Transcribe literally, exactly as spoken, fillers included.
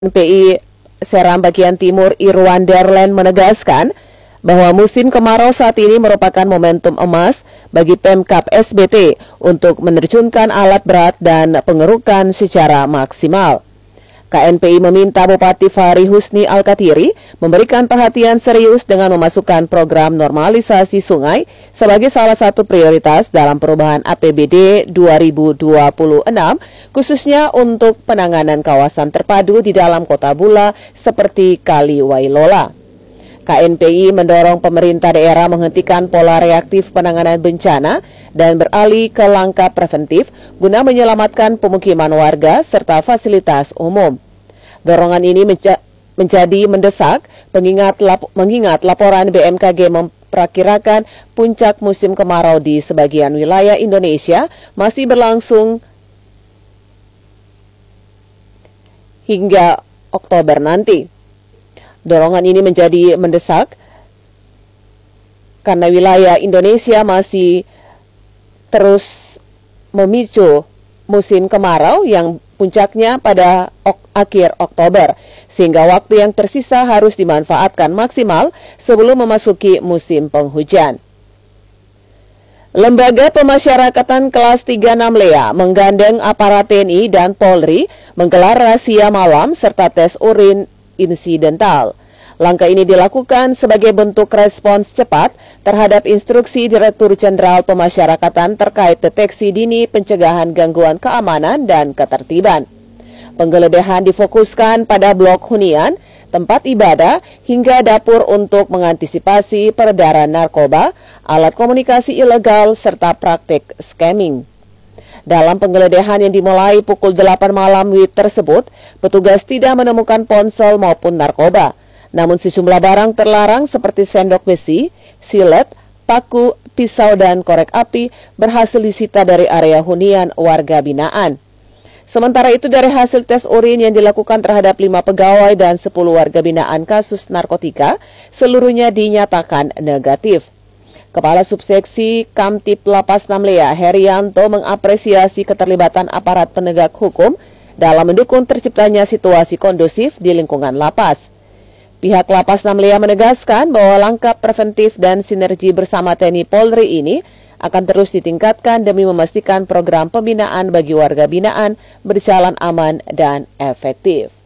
N P I Seram Bagian Timur Irwan Darlen menegaskan bahwa musim kemarau saat ini merupakan momentum emas bagi Pemkab S B T untuk menerjunkan alat berat dan pengerukan secara maksimal. K N P I meminta Bupati Fahri Husni Al-Katiri memberikan perhatian serius dengan memasukkan program normalisasi sungai sebagai salah satu prioritas dalam perubahan A P B D dua ribu dua puluh enam, khususnya untuk penanganan kawasan terpadu di dalam Kota Bula seperti Kali Wailola. K N P I mendorong pemerintah daerah menghentikan pola reaktif penanganan bencana dan beralih ke langkah preventif guna menyelamatkan pemukiman warga serta fasilitas umum. Dorongan ini menja menjadi mendesak mengingat, lap mengingat laporan B M K G memperkirakan puncak musim kemarau di sebagian wilayah Indonesia masih berlangsung hingga Oktober nanti. Dorongan ini menjadi mendesak karena wilayah Indonesia masih terus memicu musim kemarau yang puncaknya pada ok akhir Oktober, sehingga waktu yang tersisa harus dimanfaatkan maksimal sebelum memasuki musim penghujan. Lembaga Pemasyarakatan Kelas tiga enam Lea menggandeng aparat T N I dan Polri menggelar razia malam serta tes urin insidental. Langkah ini dilakukan sebagai bentuk respons cepat terhadap instruksi Direktur Jenderal Pemasyarakatan terkait deteksi dini pencegahan gangguan keamanan dan ketertiban. Penggeledahan difokuskan pada blok hunian, tempat ibadah, hingga dapur untuk mengantisipasi peredaran narkoba, alat komunikasi ilegal, serta praktik scamming. Dalam penggeledahan yang dimulai pukul delapan malam W I B tersebut, petugas tidak menemukan ponsel maupun narkoba. Namun sejumlah barang terlarang seperti sendok besi, silet, paku, pisau, dan korek api berhasil disita dari area hunian warga binaan. Sementara itu dari hasil tes urin yang dilakukan terhadap lima pegawai dan sepuluh warga binaan kasus narkotika, seluruhnya dinyatakan negatif. Kepala Subseksi Kamtip Lapas enam Lea, Herianto, mengapresiasi keterlibatan aparat penegak hukum dalam mendukung terciptanya situasi kondusif di lingkungan lapas. Pihak Lapas enam Lea menegaskan bahwa langkah preventif dan sinergi bersama T N I Polri ini akan terus ditingkatkan demi memastikan program pembinaan bagi warga binaan berjalan aman dan efektif.